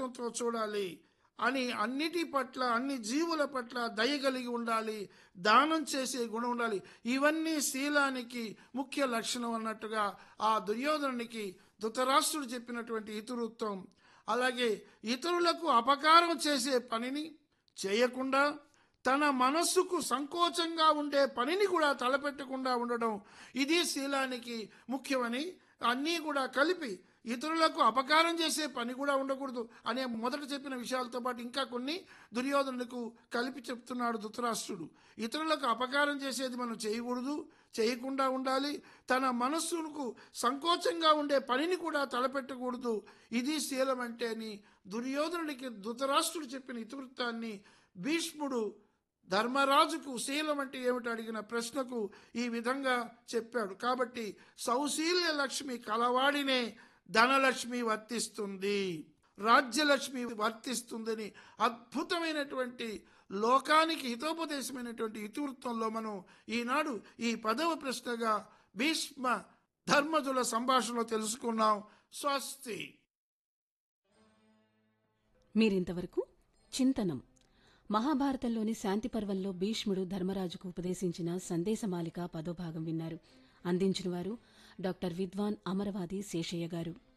మానవత్వంతో చూడాలి అని, అన్నిటి పట్ల, అన్ని జీవుల పట్ల దయ కలిగి ఉండాలి, దానం చేసే గుణం ఉండాలి. ఇవన్నీ శీలానికి ముఖ్య లక్షణం అన్నట్టుగా ఆ దుర్యోధనునికి ధృతరాష్ట్రుడు చెప్పినటువంటి ఇతివృత్తం. అలాగే ఇతరులకు అపకారం చేసే పనిని చేయకుండా, తన మనస్సుకు సంకోచంగా ఉండే పనిని కూడా తలపెట్టకుండా ఉండడం, ఇది శీలానికి ముఖ్యమని, అన్నీ కూడా కలిపి ఇతరులకు అపకారం చేసే పని కూడా ఉండకూడదు అనే మొదట చెప్పిన విషయాలతో పాటు ఇంకా కొన్ని దుర్యోధనులకు కలిపి చెప్తున్నాడు ధృతరాష్ట్రుడు. ఇతరులకు అపకారం చేసేది మనం చేయకూడదు, చేయకుండా ఉండాలి, తన మనస్సుకు సంకోచంగా ఉండే పనిని కూడా తలపెట్టకూడదు, ఇది శీలం అంటే అని దుర్యోధనుడికి ధృతరాష్ట్రుడు చెప్పిన ఇతివృత్తాన్ని భీష్ముడు ధర్మరాజుకు శీలం అంటే ఏమిటి అడిగిన ప్రశ్నకు ఈ విధంగా చెప్పాడు. కాబట్టి సౌశీల్య లక్ష్మి కలవాడినే ధనలక్ష్మి వర్తిస్తుంది, రాజ్యలక్ష్మి వర్తిస్తుందని అద్భుతమైనటువంటి లోకానికి హితోపదేశమైనటువంటి ఇతివృత్తంలో మనం ఈనాడు ఈ 10వ ప్రశ్నగా భీష్మ ధర్మజుల సంభాషణలో తెలుసుకున్నాం. స్వస్తి. మీరింతవరకు చింతనం, మహాభారతంలోని శాంతి పర్వంలో భీష్ముడు ధర్మరాజుకు ఉపదేశించిన సందేశమాలిక 10వ భాగం విన్నారు. అందించిన వారు డాక్టర్ విద్వాన్ అమరవాది శేషయ్య గారు.